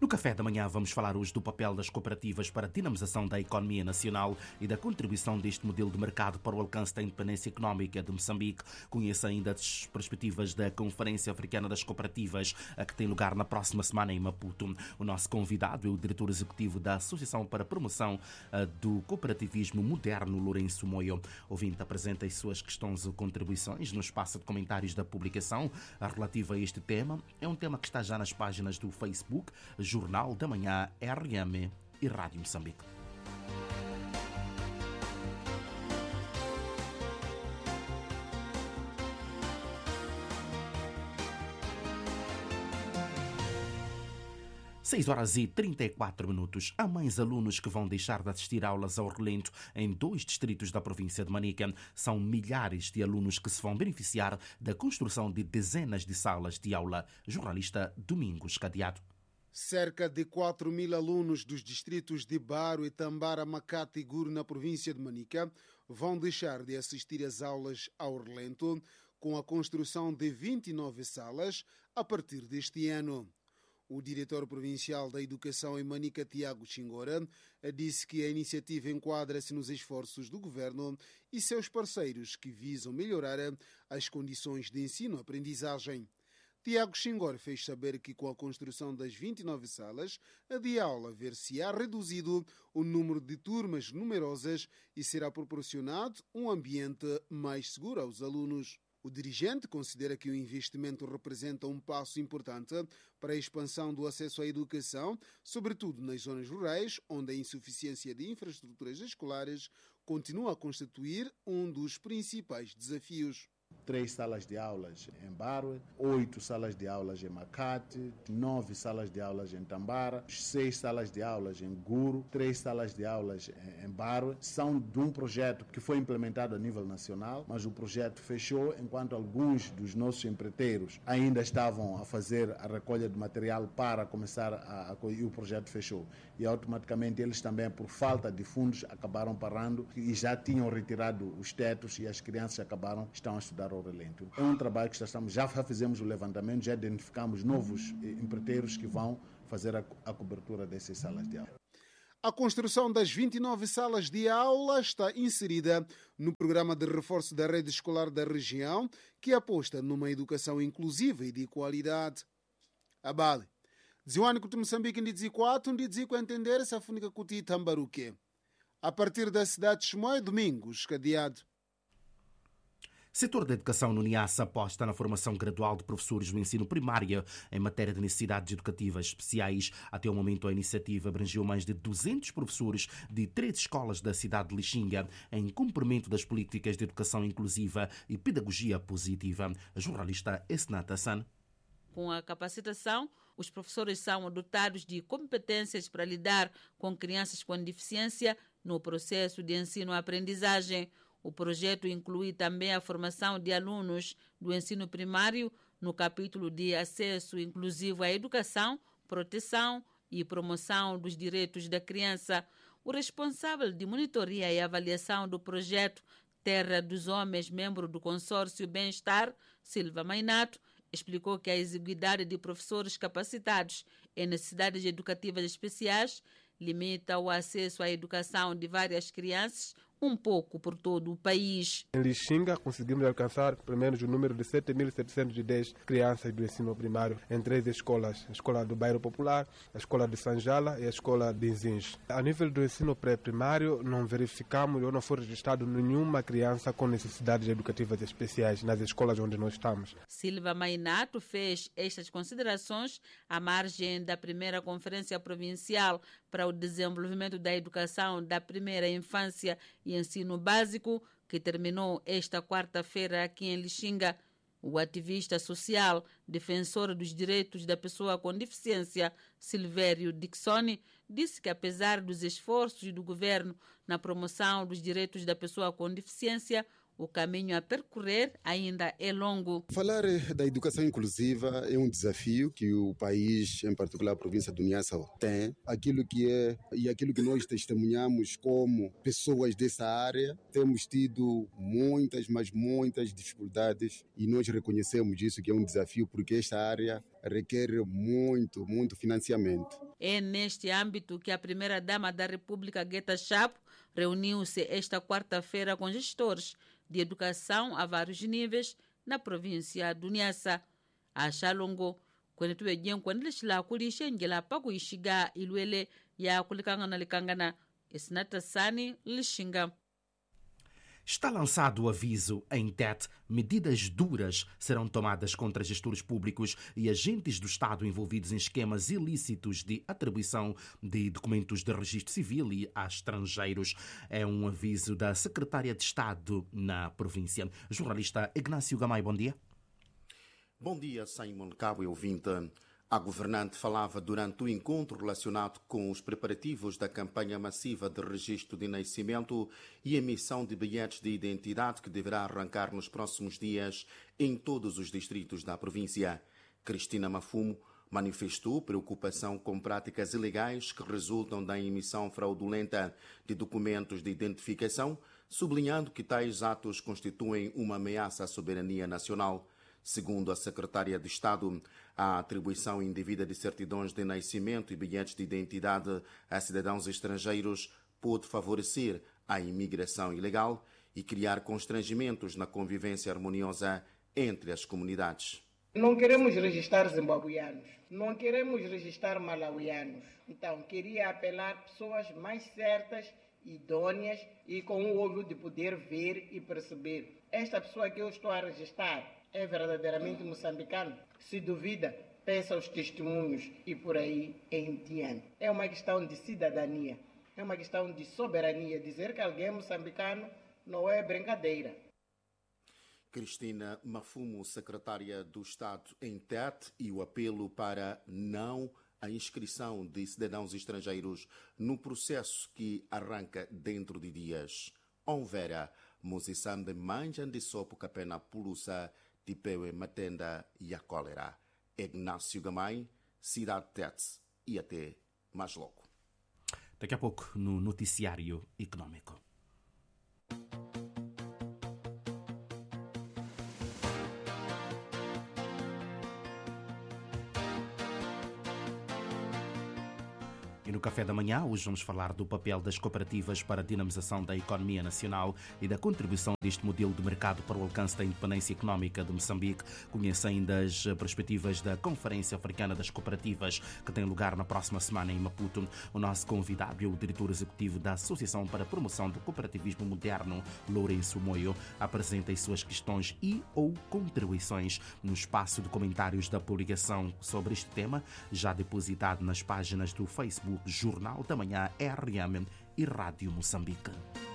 No café da manhã vamos falar hoje do papel das cooperativas para a dinamização da economia nacional e da contribuição deste modelo de mercado para o alcance da independência económica de Moçambique. Conheça ainda as perspectivas da Conferência Africana das Cooperativas, a que tem lugar na próxima semana em Maputo. O nosso convidado é o diretor executivo da Associação para a Promoção do Cooperativismo Moderno, Lourenço Moio. Ouvinte, apresenta as suas questões ou contribuições no espaço de comentários da publicação relativa a este tema. É um tema que está já nas páginas do Facebook, Jornal da Manhã, RM e Rádio Moçambique. 6h34. Há mais alunos que vão deixar de assistir aulas ao relento em 2 distritos da província de Manica. São milhares de alunos que se vão beneficiar da construção de dezenas de salas de aula. Jornalista Domingos Cadeado. Cerca de 4.000 alunos dos distritos de Baro, Itambara, Macate e Guru, na província de Manica, vão deixar de assistir às aulas ao relento com a construção de 29 salas a partir deste ano. O diretor provincial da Educação em Manica, Tiago Xingora, disse que a iniciativa enquadra-se nos esforços do governo e seus parceiros que visam melhorar as condições de ensino-aprendizagem. Tiago Xingor fez saber que com a construção das 29 salas de aula ver-se-á reduzido o número de turmas numerosas e será proporcionado um ambiente mais seguro aos alunos. O dirigente considera que o investimento representa um passo importante para a expansão do acesso à educação, sobretudo nas zonas rurais, onde a insuficiência de infraestruturas escolares continua a constituir um dos principais desafios. 3 salas de aulas em Barwe, 8 salas de aulas em Macate, 9 salas de aulas em Tambara, 6 salas de aulas em Guru, 3 salas de aulas em Barwe. São de um projeto que foi implementado a nível nacional, mas o projeto fechou enquanto alguns dos nossos empreiteiros ainda estavam a fazer a recolha de material para começar e o projeto fechou. E automaticamente eles também, por falta de fundos, acabaram parando e já tinham retirado os tetos e as crianças estão a estudar ao relento. É um trabalho que já fizemos o levantamento, já identificamos novos empreiteiros que vão fazer a cobertura dessas salas de aula. A construção das 29 salas de aula está inserida no programa de reforço da rede escolar da região, que aposta numa educação inclusiva e de qualidade. A Bali. Dziwani kuti Moçambique ndi dziko athu ndi dziko entender se afunika kuti tambaruke. A partir da cidade de Chimoio, Domingos Cadeado. Setor da educação no Niassa aposta na formação gradual de professores do ensino primário em matéria de necessidades educativas especiais. Até o momento, a iniciativa abrangeu mais de 200 professores de 3 escolas da cidade de Lixinga, em cumprimento das políticas de educação inclusiva e pedagogia positiva. A jornalista Esnata San. Com a capacitação, os professores são dotados de competências para lidar com crianças com deficiência no processo de ensino-aprendizagem. O projeto inclui também a formação de alunos do ensino primário no capítulo de acesso inclusivo à educação, proteção e promoção dos direitos da criança. O responsável de monitoria e avaliação do projeto Terra dos Homens, membro do consórcio Bem-Estar, Silva Mainato, explicou que a exiguidade de professores capacitados em necessidades educativas especiais limita o acesso à educação de várias crianças, um pouco por todo o país. Em Lixinga, conseguimos alcançar pelo menos o número de 7.710 crianças do ensino primário em 3 escolas. A Escola do Bairro Popular, a Escola de Sanjala e a Escola de Inzins. A nível do ensino pré-primário, não verificamos ou não foi registrado nenhuma criança com necessidades educativas especiais nas escolas onde nós estamos. Silva Mainato fez estas considerações à margem da primeira Conferência Provincial para o Desenvolvimento da Educação da Primeira Infância e Ensino Básico, que terminou esta quarta-feira aqui em Lixinga. O ativista social, defensor dos direitos da pessoa com deficiência, Silvério Dixoni, disse que apesar dos esforços do governo na promoção dos direitos da pessoa com deficiência, o caminho a percorrer ainda é longo. Falar da educação inclusiva é um desafio que o país, em particular a província do Niassa, tem. Aquilo que nós testemunhamos como pessoas dessa área, temos tido muitas dificuldades e nós reconhecemos isso que é um desafio porque esta área requer muito financiamento. É neste âmbito que a primeira-dama da República, Guetta Chapo, reuniu-se esta quarta-feira com gestores de educação a vários níveis na província do Niassa. A Xalongo, quando tu vejiam quando eles lá kulishengela pagu ishiga ilwele ya kulikangana likangana esnata sani lishinga. Está lançado o aviso em TET. Medidas duras serão tomadas contra gestores públicos e agentes do Estado envolvidos em esquemas ilícitos de atribuição de documentos de registro civil e a estrangeiros. É um aviso da Secretária de Estado na província. Jornalista Ignácio Gamay, bom dia. Bom dia, Simon Cabo e ouvinte. A governante falava durante o encontro relacionado com os preparativos da campanha massiva de registro de nascimento e emissão de bilhetes de identidade que deverá arrancar nos próximos dias em todos os distritos da província. Cristina Mafumo manifestou preocupação com práticas ilegais que resultam da emissão fraudulenta de documentos de identificação, sublinhando que tais atos constituem uma ameaça à soberania nacional. Segundo a secretária de Estado, a atribuição indevida de certidões de nascimento e bilhetes de identidade a cidadãos estrangeiros pode favorecer a imigração ilegal e criar constrangimentos na convivência harmoniosa entre as comunidades. Não queremos registrar zimbabuianos, não queremos registrar malauianos. Então, queria apelar a pessoas mais certas, idôneas e com o olho de poder ver e perceber. Esta pessoa que eu estou a registrar é verdadeiramente moçambicano? Se duvida, peça os testemunhos e por aí em diante. É uma questão de cidadania, é uma questão de soberania. Dizer que alguém é moçambicano não é brincadeira. Cristina Mafumo, secretária do Estado em TET, e o apelo para não a inscrição de cidadãos estrangeiros no processo que arranca dentro de dias. Onvera, Mozissam de Manjan de Sopo Capena Pulusa, Tipewe Matenda e a Cólera. Ignácio Gamay, Cidade Tete e até mais logo. Daqui a pouco no Noticiário Econômico. E no Café da Manhã, hoje vamos falar do papel das cooperativas para a dinamização da economia nacional e da contribuição deste modelo de mercado para o alcance da independência económica de Moçambique. Conheça ainda as perspectivas da Conferência Africana das Cooperativas, que tem lugar na próxima semana em Maputo. O nosso convidado é o diretor executivo da Associação para a Promoção do Cooperativismo Moderno, Lourenço Moio. Apresenta as suas questões e ou contribuições no espaço de comentários da publicação sobre este tema, já depositado nas páginas do Facebook Jornal da Manhã, RM e Rádio Moçambique.